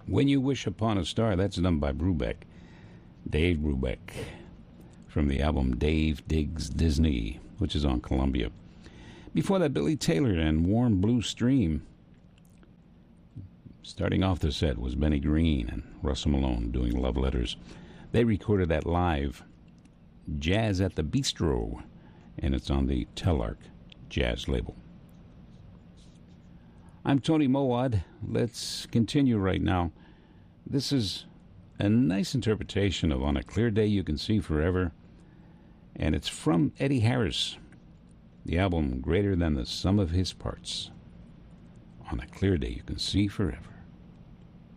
When You Wish Upon a Star, that's done by Brubeck, Dave Brubeck, from the album Dave Digs Disney, which is on Columbia. Before that, Billy Taylor and Warm Blue Stream. Starting off the set was Benny Green and Russell Malone doing Love Letters. They recorded that live, Jazz at the Bistro, and it's on the Telarc Jazz label. I'm Tony Mowad. Let's continue right now. This is a nice interpretation of On a Clear Day You Can See Forever, and it's from Eddie Harris, the album Greater Than the Sum of His Parts. On a Clear Day You Can See Forever.